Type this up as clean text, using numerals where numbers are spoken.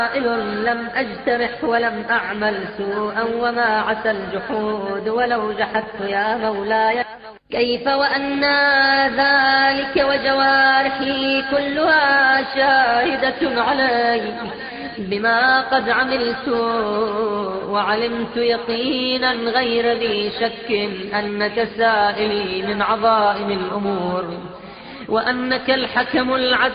لم أجترح ولم أعمل سوءا وما عسى الجحود ولو جحدت يا مولاي. كيف وأنى ذلك وجوارحي كلها شاهدة علي بما قد عملت، وعلمت يقينا غير ذي شك أنك سائلي من عظائم الأمور، وأنك الحكم العدل